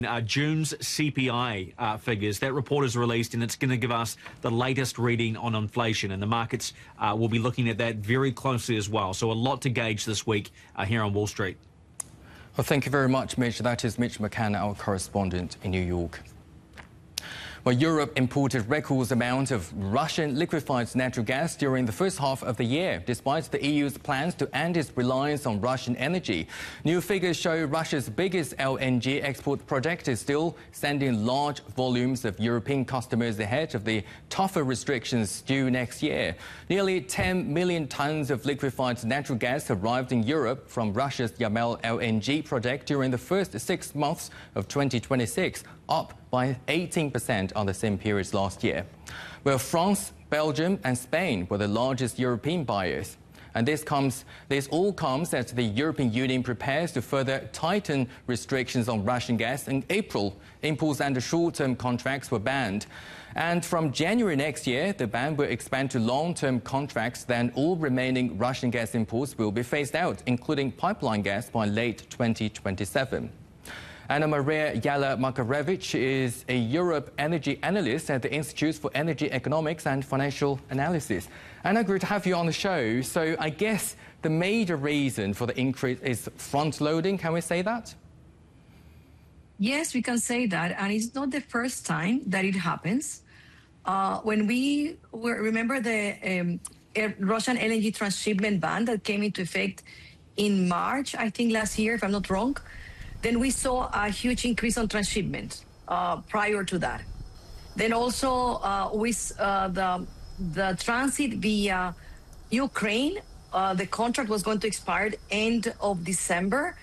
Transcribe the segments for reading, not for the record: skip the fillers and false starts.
June's CPI figures. That report is released and it's going to give us the latest reading on inflation, and the markets will be looking at that very closely as well. So a lot to gauge this week here on Wall Street. Well, thank you very much, Mitch. That is Mitch McCann, our correspondent in New York. Well, Europe imported record amount of Russian liquefied natural gas during the first half of the year, despite the EU's plans to end its reliance on Russian energy. New figures show Russia's biggest LNG export project is still sending large volumes of European customers ahead of the tougher restrictions due next year. Nearly 10 million tons of liquefied natural gas arrived in Europe from Russia's Yamal LNG project during the first 6 months of 2026, up by 18% on the same period last year. Well, France, Belgium and Spain were the largest European buyers. And this all comes as the European Union prepares to further tighten restrictions on Russian gas. In April, imports under short-term contracts were banned. And from January next year, the ban will expand to long-term contracts. Then all remaining Russian gas imports will be phased out, including pipeline gas, by late 2027. Anna Maria Yala-Makarevich is a Europe energy analyst at the Institute for Energy Economics and Financial Analysis. Anna, great to have you on the show. So I guess the major reason for the increase is front-loading. Can we say that? Yes, we can say that. And it's not the first time that it happens. When we remember the Russian LNG transshipment ban that came into effect in March, I think last year, if I'm not wrong, then we saw a huge increase on transshipment prior to that. Then also with the transit via Ukraine, the contract was going to expire end of December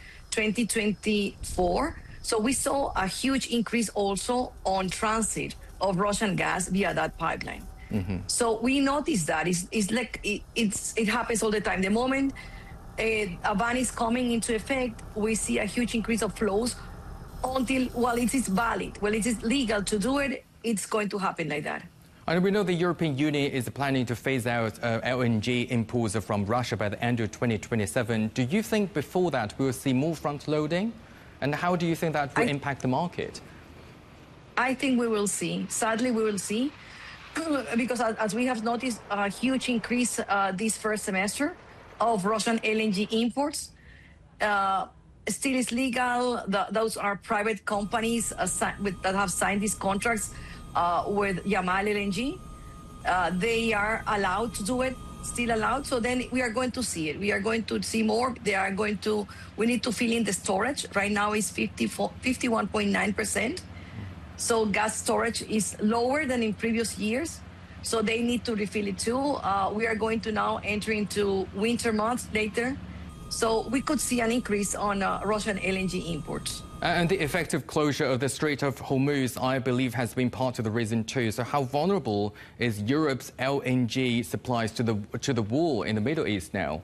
2024. So we saw a huge increase also on transit of Russian gas via that pipeline. Mm-hmm. So we noticed that it happens all the time. The moment a ban is coming into effect, we see a huge increase of flows until, while it is valid, while it is legal to do it, it's going to happen like that. And we know the European Union is planning to phase out LNG imports from Russia by the end of 2027. Do you think before that we'll see more front-loading? And how do you think that will impact the market? I think we will see. Sadly, we will see. Because as we have noticed, a huge increase this first semester of Russian LNG imports. Still is legal. Those are private companies that have signed these contracts with Yamal LNG. They are allowed to do it, still allowed. So then we are going to see it. We are going to see more. We need to fill in the storage. Right now is 51.9%. So gas storage is lower than in previous years. So they need to refill it too. We are going to now enter into winter months later. So we could see an increase on Russian LNG imports. And the effective closure of the Strait of Hormuz, I believe, has been part of the reason too. So how vulnerable is Europe's LNG supplies to the war in the Middle East now?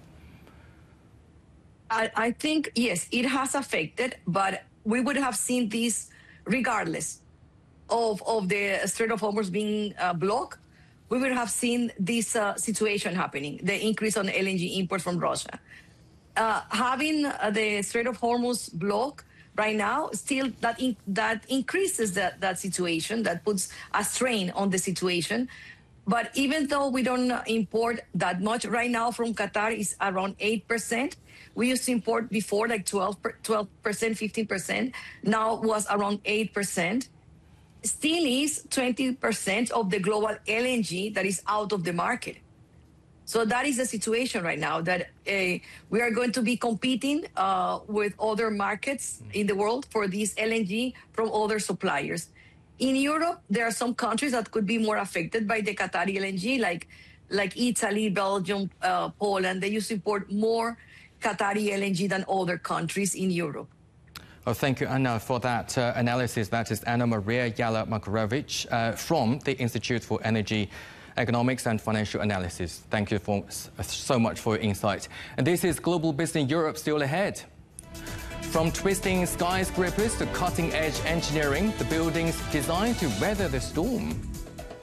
I think, yes, it has affected, but we would have seen this regardless of the Strait of Hormuz being blocked. We would have seen this situation happening, the increase on LNG imports from Russia. Having the Strait of Hormuz blocked right now, still that increases that situation, that puts a strain on the situation. But even though we don't import that much right now from Qatar, is around 8%. We used to import before like 12%, 15%. Now was around 8%. Still is 20% of the global LNG that is out of the market. So that is the situation right now, that we are going to be competing with other markets in the world for this LNG from other suppliers. In Europe, there are some countries that could be more affected by the Qatari LNG, like Italy, Belgium, Poland. They used to import more Qatari LNG than other countries in Europe. Oh, thank you, Anna, for that analysis. That is Anna Maria Yala-Makarevich from the Institute for Energy Economics and Financial Analysis. Thank you so much for your insight. And this is Global Business Europe still ahead. From twisting skyscrapers to cutting-edge engineering, the buildings designed to weather the storm.